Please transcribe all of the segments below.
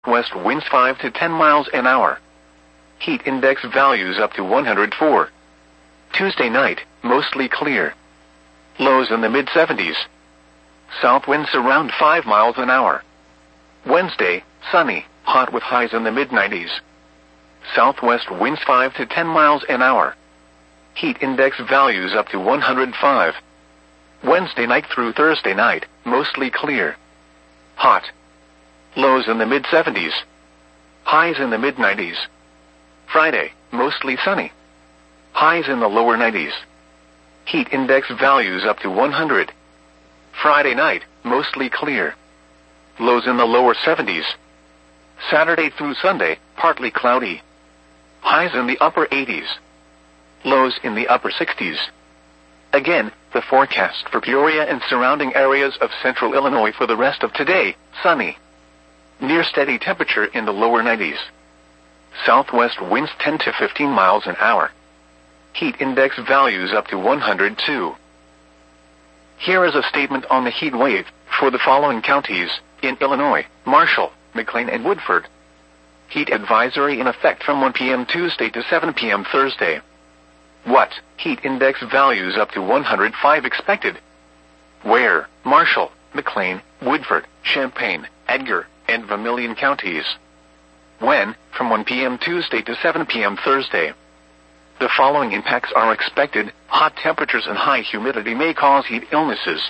southwest winds 5 to 10 miles an hour. Heat index values up to 104. Tuesday night, mostly clear. Lows in the mid-70s. South winds around 5 miles an hour. Wednesday, sunny, hot with highs in the mid-90s. Southwest winds 5 to 10 miles an hour. Heat index values up to 105. Wednesday night through Thursday night, mostly clear. Hot. Lows in the mid-70s. Highs in the mid-90s. Friday, mostly sunny. Highs in the lower 90s. Heat index values up to 100. Friday night, mostly clear. Lows in the lower 70s. Saturday through Sunday, partly cloudy. Highs in the upper 80s. Lows in the upper 60s. Again, the forecast for Peoria and surrounding areas of central Illinois for the rest of today, sunny. Near steady temperature in the lower 90s. Southwest winds 10 to 15 miles an hour. Heat index values up to 102. Here is a statement on the heat wave for the following counties in Illinois: Marshall, McLean, and Woodford. Heat advisory in effect from 1 p.m. Tuesday to 7 p.m. Thursday. What? Heat index values up to 105 expected. Where? Marshall, McLean, Woodford, Champaign, Edgar, and Vermilion counties. When? From 1 p.m. Tuesday to 7 p.m. Thursday. The following impacts are expected. Hot temperatures and high humidity may cause heat illnesses.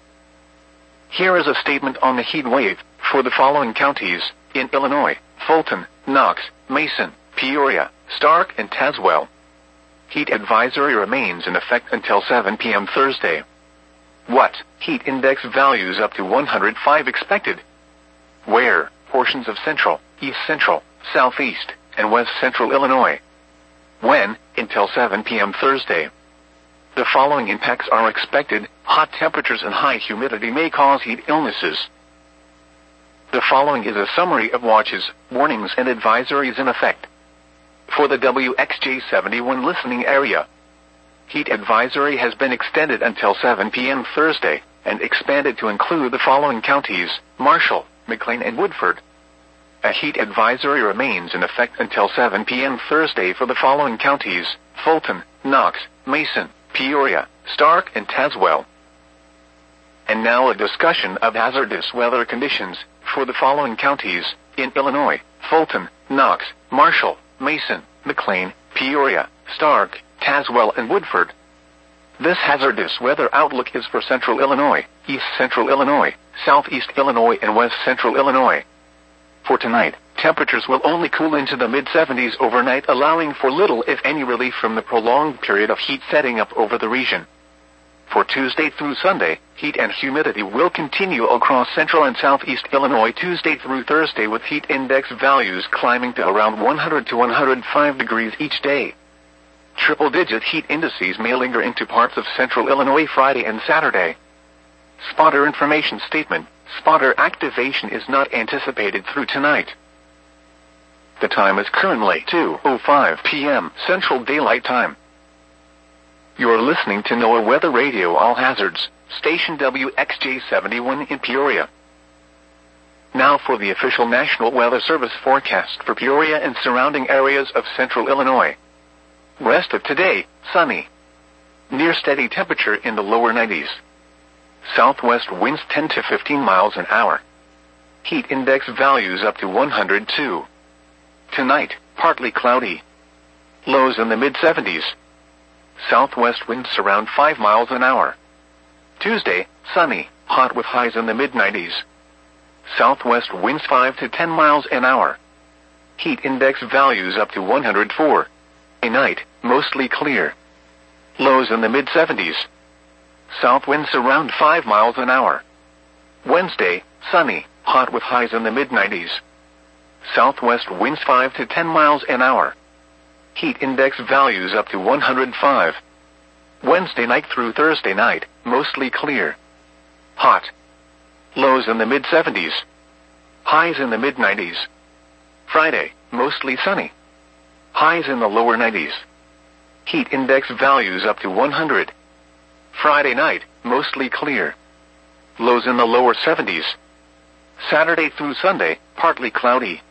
Here is a statement on the heat wave for the following counties in Illinois: Fulton, Knox, Mason, Peoria, Stark, and Tazewell. Heat advisory remains in effect until 7 p.m. Thursday. What? Heat index values up to 105 expected. Where? Portions of central, east central, southeast, and west central Illinois. When? Until 7 p.m. Thursday. The following impacts are expected. Hot temperatures and high humidity may cause heat illnesses. The following is a summary of watches, warnings, and advisories in effect. For the WXJ71 listening area, heat advisory has been extended until 7 p.m. Thursday and expanded to include the following counties: Marshall, McLean, and Woodford. A heat advisory remains in effect until 7 p.m. Thursday for the following counties: Fulton, Knox, Mason, Peoria, Stark, and Tazewell. And now a discussion of hazardous weather conditions for the following counties in Illinois: Fulton, Knox, Marshall, Mason, McLean, Peoria, Stark, Tazewell, and Woodford. This hazardous weather outlook is for central Illinois, east central Illinois, southeast Illinois, and west central Illinois. For tonight, temperatures will only cool into the mid-70s overnight, allowing for little if any relief from the prolonged period of heat setting up over the region. For Tuesday through Sunday, heat and humidity will continue across central and southeast Illinois Tuesday through Thursday, with heat index values climbing to around 100 to 105 degrees each day. Triple-digit heat indices may linger into parts of central Illinois Friday and Saturday. Spotter information statement: spotter activation is not anticipated through tonight. The time is currently 2:05 p.m. Central Daylight Time. You're listening to NOAA Weather Radio All Hazards, station WXJ71 in Peoria. Now for the official National Weather Service forecast for Peoria and surrounding areas of central Illinois. Rest of today, sunny. Near steady temperature in the lower 90s. Southwest winds 10 to 15 miles an hour. Heat index values up to 102. Tonight, partly cloudy. Lows in the mid-70s. Southwest winds around 5 miles an hour. Tuesday, sunny, hot with highs in the mid-90s. Southwest winds 5 to 10 miles an hour. Heat index values up to 104. Night, mostly clear. Lows in the mid-70s. South winds around 5 miles an hour. Wednesday, sunny, hot with highs in the mid-90s. Southwest winds 5 to 10 miles an hour. Heat index values up to 105. Wednesday night through Thursday night, mostly clear. Hot. Lows in the mid-70s. Highs in the mid-90s. Friday, mostly sunny. Highs in the lower 90s. Heat index values up to 100. Friday night, mostly clear. Lows in the lower 70s. Saturday through Sunday, partly cloudy.